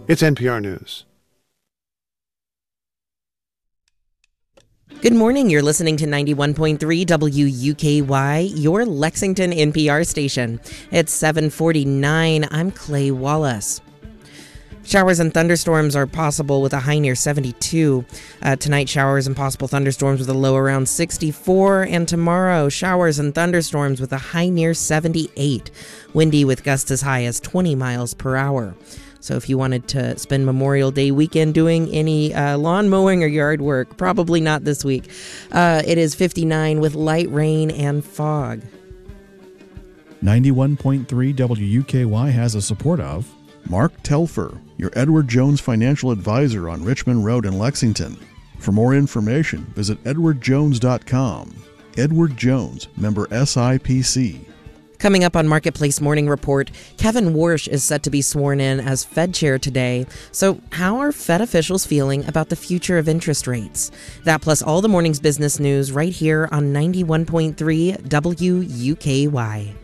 It's NPR News. Good morning. You're listening to 91.3 WUKY, your Lexington NPR station. It's 7:49. I'm Clay Wallace. Showers and thunderstorms are possible with a high near 72. Tonight, showers and possible thunderstorms with a low around 64. And tomorrow, showers and thunderstorms with a high near 78. Windy with gusts as high as 20 miles per hour. So if you wanted to spend Memorial Day weekend doing any lawn mowing or yard work, probably not this week. It is 59 with light rain and fog. 91.3 WUKY has a support of Mark Telfer, your Edward Jones financial advisor on Richmond Road in Lexington. For more information, visit edwardjones.com. Edward Jones, member SIPC. Coming up on Marketplace Morning Report, Kevin Warsh is set to be sworn in as Fed chair today. So how are Fed officials feeling about the future of interest rates? That plus all the morning's business news right here on 91.3 WUKY.